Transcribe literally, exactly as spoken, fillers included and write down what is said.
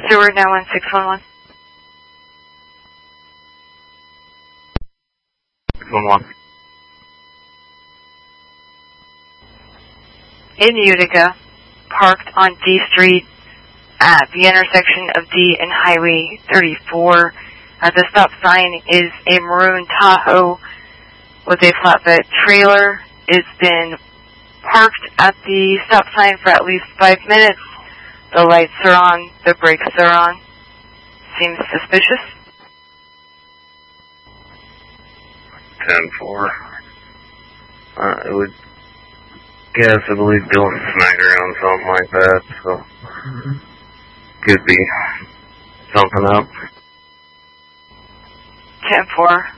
Stewart nine one six one one. six one one. In Utica, parked on D Street at the intersection of D and Highway thirty-four. Uh, the stop sign is a maroon Tahoe with a flatbed trailer. It's been parked at the stop sign for at least five minutes. The lights are on, the brakes are on. Seems suspicious. ten four. Uh, I would guess, I believe Bill Snyder on something like that, so could be something up. ten four.